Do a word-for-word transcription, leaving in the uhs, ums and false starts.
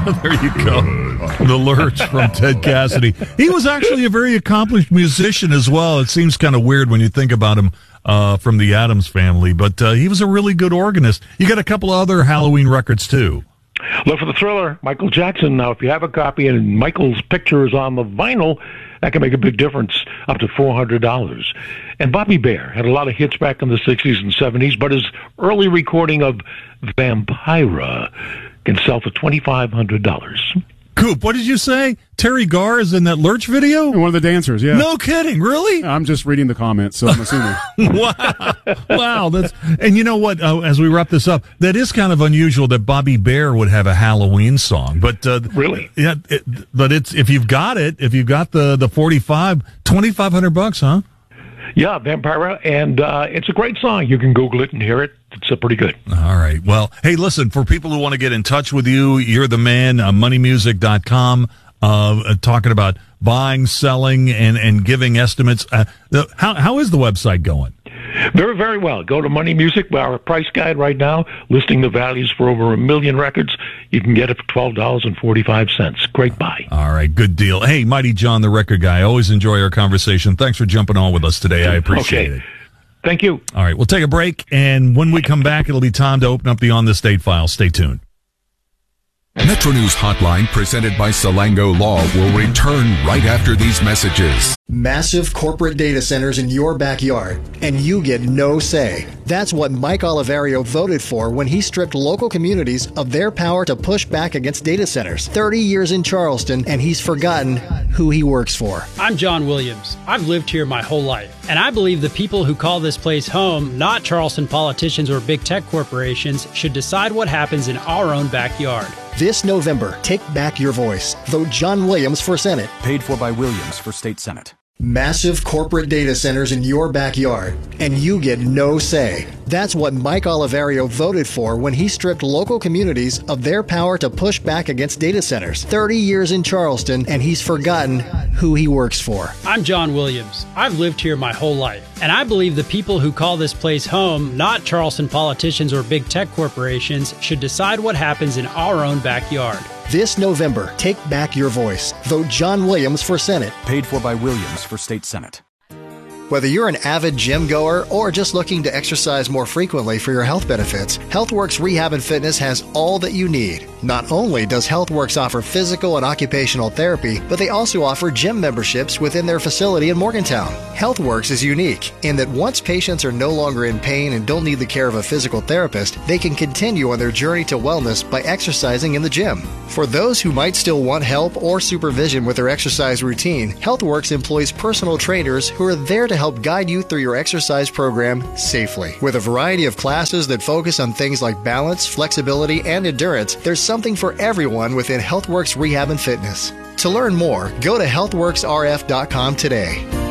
There you go. The Lurch from Ted Cassidy. He was actually a very accomplished musician as well. It seems kind of weird when you think about him uh, from the Addams Family, but uh, he was a really good organist. You got a couple of other Halloween records, too. Look for the Thriller, Michael Jackson. Now, if you have a copy and Michael's picture is on the vinyl, that can make a big difference, up to four hundred dollars. And Bobby Bare had a lot of hits back in the sixties and seventies, but his early recording of Vampira can sell for twenty-five hundred dollars. Coop, what did you say? Terry Garr is in that Lurch video? One of the dancers, yeah. No kidding, really? I'm just reading the comments, so I'm assuming. Wow. Wow. That's, and you know what, uh, as we wrap this up, that is kind of unusual that Bobby Bare would have a Halloween song. But uh, Really? Yeah, it, but it's if you've got it, if you've got the, the forty-five, twenty-five hundred bucks, huh? Yeah, Vampira, and uh, it's a great song. You can Google it and hear it. It's uh, pretty good. All right. Well, hey, listen, for people who want to get in touch with you, you're the man, uh, money music dot com, uh, talking about buying, selling, and, and giving estimates. Uh, the, how how is the website going? Very, very well. Go to Money Music, our price guide right now, listing the values for over a million records. You can get it for twelve dollars and forty-five cents. Great buy. All right, good deal. Hey, Mighty John, the record guy, I always enjoy our conversation. Thanks for jumping on with us today. I appreciate okay. it. Thank you. All right, we'll take a break, and when we come back, it'll be time to open up the On This Date file. Stay tuned. Metro News Hotline, presented by Salango Law, will return right after these messages. Massive corporate data centers in your backyard, and you get no say. That's what Mike Oliverio voted for when he stripped local communities of their power to push back against data centers. thirty years in Charleston, and he's forgotten who he works for. I'm John Williams. I've lived here my whole life, and I believe the people who call this place home, not Charleston politicians or big tech corporations, should decide what happens in our own backyard. This November, take back your voice. Vote John Williams for Senate. Paid for by Williams for State Senate. Massive corporate data centers in your backyard, and you get no say. That's what Mike Oliverio voted for when he stripped local communities of their power to push back against data centers. thirty years in Charleston, and he's forgotten who he works for. I'm John Williams. I've lived here my whole life, and I believe the people who call this place home, not Charleston politicians or big tech corporations, should decide what happens in our own backyard. This November, take back your voice. Vote John Williams for Senate. Paid for by Williams for State Senate. Whether you're an avid gym goer or just looking to exercise more frequently for your health benefits, HealthWorks Rehab and Fitness has all that you need. Not only does HealthWorks offer physical and occupational therapy, but they also offer gym memberships within their facility in Morgantown. HealthWorks is unique in that once patients are no longer in pain and don't need the care of a physical therapist, they can continue on their journey to wellness by exercising in the gym. For those who might still want help or supervision with their exercise routine, HealthWorks employs personal trainers who are there to help guide you through your exercise program safely. With a variety of classes that focus on things like balance, flexibility, and endurance, there's something for everyone within HealthWorks Rehab and Fitness. To learn more, go to health works r f dot com today.